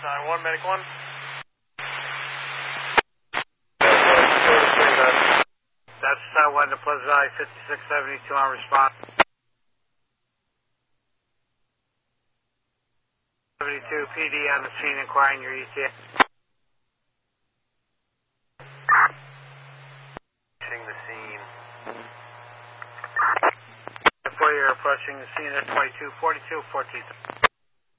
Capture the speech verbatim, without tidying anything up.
nine one, medic one. That's uh, one to Pleasant Valley, fifty-six seventy-two on response. seventy-two P D on the scene inquiring your E T A. Approaching the scene. Before you're approaching the scene at twenty-two forty-two, fourteenth.